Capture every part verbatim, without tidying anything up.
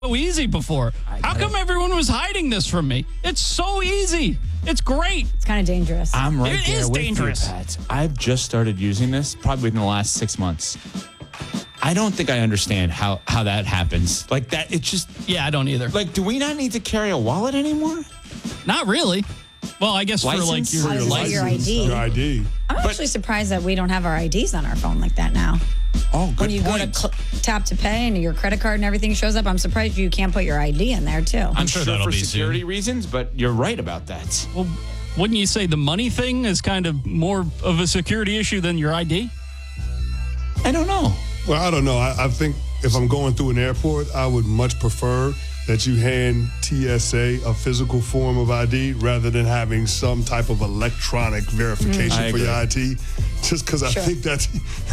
so easy before. How come everyone was hiding this from me? It's so easy. It's great. It's kind of dangerous. I'm right It there is with dangerous. you, Pat. I've just started using this probably within the last six months. I don't think I understand how, how that happens. Like that, it's just, Yeah, I don't either. like, do we not need to carry a wallet anymore? Not really. Well, I guess License? for like your, For your your license. license. Your I D. Your I D. I'm actually surprised that we don't have our I Ds on our phone like that now. Oh, good When you point. go to cl- tap to pay and your credit card and everything shows up, I'm surprised you can't put your I D in there too. I'm sure sure that'll for be security soon. reasons, but you're right about that. Well, wouldn't you say the money thing is kind of more of a security issue than your I D? I don't know. Well, I don't know. I, I think if I'm going through an airport, I would much prefer that you hand T S A a physical form of I D rather than having some type of electronic verification I for your agree. I D. Just because I Sure. think that's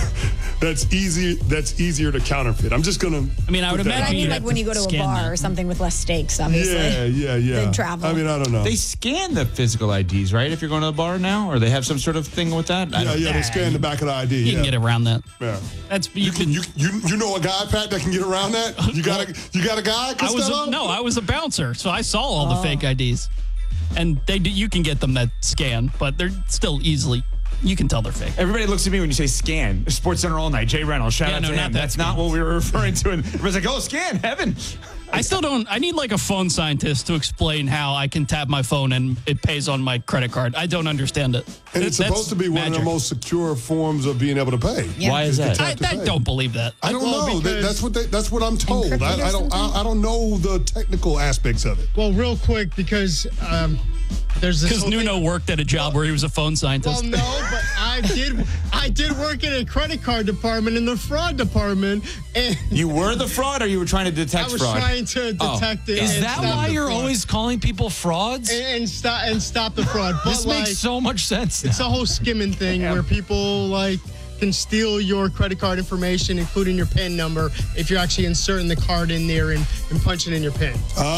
that's easy. That's easier to counterfeit. I'm just gonna. I mean, I would put that But imagine I out mean, you'd there. like when you go to a scan bar that. or something with less stakes, obviously. Yeah, yeah, yeah. Than travel. I mean, I don't know. They scan the physical I Ds, right? If you're going to the bar now, or they have some sort of thing with that. I yeah, don't- yeah. They scan the back of the I D. You yeah. can get around that. Yeah. That's you, You can can. you, you you know a guy, Pat, that can get around that? You got a you got a guy, I was Costello? a, no, I was a bouncer, so I saw all the Oh. fake I Ds, and they do, you can get them that scan, but they're still easily. You can tell they're fake. Everybody looks at me when you say scan. Sports Center all night. Jay Reynolds. Shout Yeah, out no, to not him. that That's scan. not what we were referring to. And everybody's like, oh, scan, heaven. I still don't. I need like a phone scientist to explain how I can tap my phone and it pays on my credit card. I don't understand it. And it's That's supposed to be one of magic. the most secure forms of being able to pay. Yeah. Why is to that? tap I, to I pay. don't believe that. I don't Well, know. That, because- that's what they, that's what I'm told. Encrypted I, I or don't I, something? I don't know the technical aspects of it. Well, real quick, because um, there's this. Because whole thing- Nuno worked at a job where he was a phone scientist. Well, no, but I did. I did work in a credit card department in the fraud department, and You were the fraud, or you were trying to I detect was fraud? trying to Oh. detect it. Is and that stop why the you're fraud. always calling people frauds? and, and stop and stop the fraud? But This like, makes so much sense. it's a now. whole skimming thing where people like can steal your credit card information, including your PIN number, if you're actually inserting the card in there and, and punching in your PIN.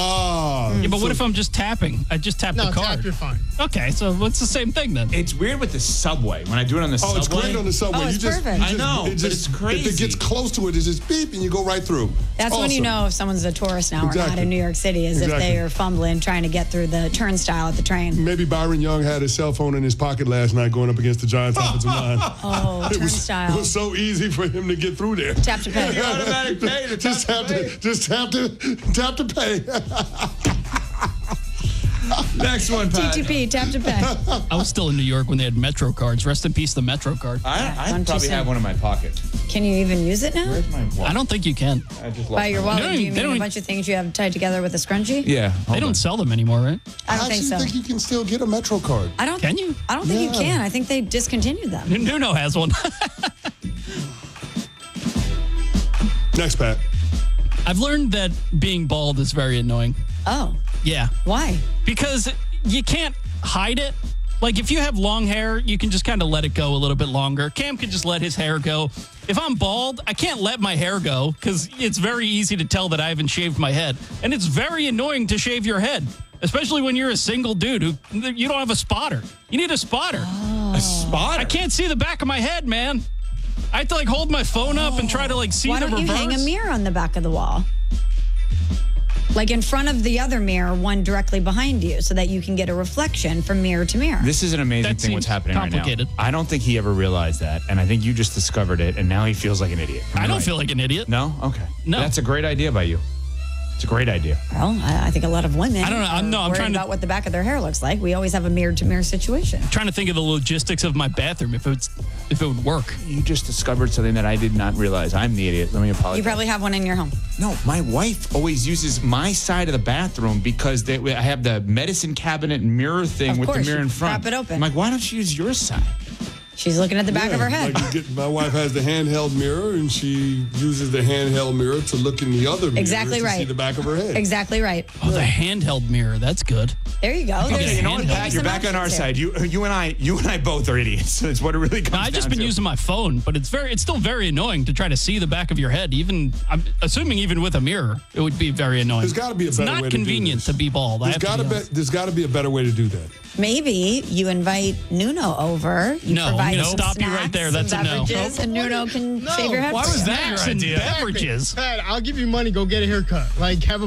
Ah. yeah, but so- what if I'm just tapping? I just tap No, the card. tap, you're fine. Okay, so what's the same thing then? It's weird with the subway. When I do it on the Oh, subway. it's great on the subway. Oh, it's you just, perfect. you I just- know, it but just- it's If it crazy. gets close to it, it's just beep and you go right through. That's when you Awesome. know if someone's a tourist now or not Exactly. in New York City, is if Exactly. they are fumbling trying to get through the turnstile at the train. Maybe Byron Young had his cell phone in his pocket last night going up against the Giants offensive line. Oh, It was, turnstile. it was so easy for him to get through there. Tap to pay. Automatic pay to Just tap have to to, just have to, tap to pay. Next one, Pat. T T P, tap to pay. I was still in New York when they had Metro cards. Rest in peace, the Metro card. I, I Gone too probably soon. have one in my pocket. Can you even use it now? Where's my wallet? I don't think you can. I just lost By your my wallet, They do don't- you they mean don't- a bunch of things you have tied together with a scrunchie? Yeah. They don't sell them anymore, right? I I don't actually think so. think you can still get a Metro card. I don't. Can you? I don't think you Yeah. can. I think they discontinued them. Nuno has one. Next, Pat. I've learned that being bald is very annoying. Oh, Yeah. why? Because you can't hide it. Like, if you have long hair, you can just kind of let it go a little bit longer. Cam can just let his hair go. If I'm bald, I can't let my hair go because it's very easy to tell that I haven't shaved my head. And it's very annoying to shave your head, especially when you're a single dude who you don't have a spotter. You need a spotter. A spotter. I can't see the back of my head, man. I have to, like, hold my phone up and try to, like, see Why the don't you reverse. hang a mirror on the back of the wall? Like in front of the other mirror, one directly behind you, so that you can get a reflection from mirror to mirror. This is an amazing That thing what's seems happening complicated. right now. I don't think he ever realized that, and I think you just discovered it, and now he feels like an idiot. Am I don't right? feel like an idiot. No? Okay. No. That's a great idea by you. It's a great idea. Well, I, I think a lot of women I don't know. I'm- are no, I'm worried trying to- about what the back of their hair looks like. We always have a mirror to mirror situation. Trying to think of the logistics of my bathroom if it's if it would work. You just discovered something that I did not realize. I'm the idiot. Let me apologize. You probably have one in your home. No, my wife always uses my side of the bathroom because they, I have the medicine cabinet mirror thing Of with course, the mirror you in front. prop it open. I'm like, why don't you use your side? She's looking at the back Yeah, of her head. Like you get, my wife has the handheld mirror, and she uses the handheld mirror to look in the other mirror Exactly to right. see the back of her head. Exactly right. Oh, the handheld mirror. That's good. There you go. Okay, There's- you know what, we gave Pat? you You're some back on our options side. You, you and I, you and I both are idiots. It's what it really comes No, I've just down been to. using my phone, but it's very, it's still very annoying to try to see the back of your head. Even, I'm assuming, even with a mirror, it would be very annoying. There's gotta be a it's better not way to do convenient this. to be bald. I There's have to got to be be. honest. There's got to be a better way to do that. Maybe you invite Nuno over. You No, I'm provide gonna some stop you right snacks, there. That's some a no. beverages, and Nuno can No. shave your head. Why for was you. that your Snacks and idea? beverages. Pat, I'll give you money. Go get a haircut. Like, have a